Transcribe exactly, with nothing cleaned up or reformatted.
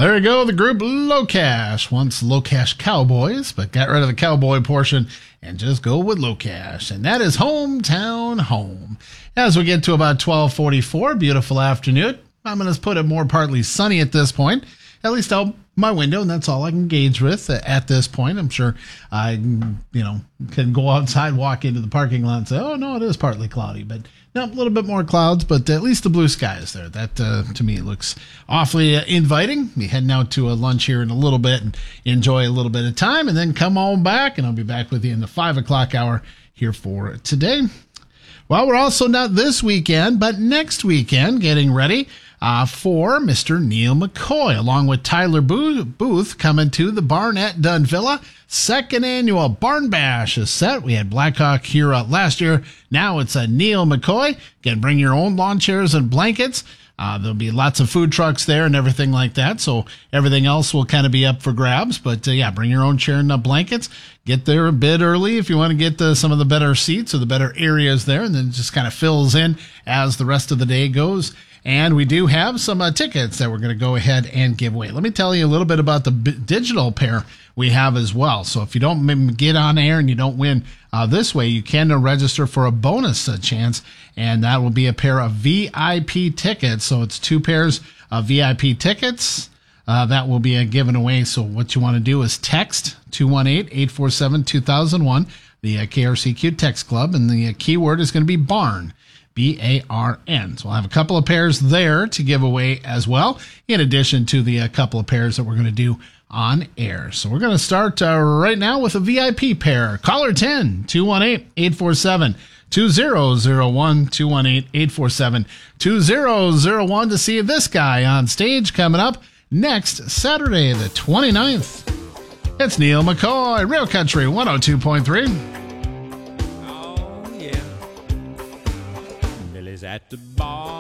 There you go, the group Locash. Once Locash Cowboys, but got rid of the cowboy portion and just go with Locash. And that is Hometown Home. As we get to about twelve forty-four, beautiful afternoon. I'm going to put it more partly sunny at this point, at least out my window, and that's all I can gauge with at this point. I'm sure I, you know, can go outside, walk into the parking lot and say, oh, no, it is partly cloudy, but no, a little bit more clouds, but at least the blue sky is there. That, uh, to me, looks awfully uh, inviting. Be heading out to a lunch here in a little bit and enjoy a little bit of time, and then come on back, and I'll be back with you in the five o'clock hour here for today. Well, we're also not this weekend, but next weekend, getting ready uh, for Mister Neil McCoy, along with Tyler Booth, coming to the Barn at Dunvilla. Second annual Barn Bash is set. We had Blackhawk here uh, last year. Now it's a Neil McCoy. You can bring your own lawn chairs and blankets. Uh, there'll be lots of food trucks there and everything like that. So everything else will kind of be up for grabs. But uh, yeah, bring your own chair and uh, blankets. Get there a bit early if you want to get uh, some of the better seats or the better areas there. And then it just kind of fills in as the rest of the day goes. And we do have some uh, tickets that we're going to go ahead and give away. Let me tell you a little bit about the b- digital pair we have as well. So if you don't get on air and you don't win uh, this way, you can uh, register for a bonus uh, chance, and that will be a pair of V I P tickets. So it's two pairs of V I P tickets uh, that will be uh, given away. So what you want to do is text two one eight, eight four seven, two thousand one, the uh, K R C Q Text Club, and the uh, keyword is going to be BARN. B A R N. So we'll have a couple of pairs there to give away as well, in addition to the uh, couple of pairs that we're going to do on air. So we're going to start uh, right now with a V I P pair. Caller ten, two one eight, eight four seven, two zero zero one, two one eight, eight four seven, two zero zero one to see this guy on stage coming up next Saturday, the twenty-ninth. It's Neil McCoy, Real Country one oh two point three. At the bar.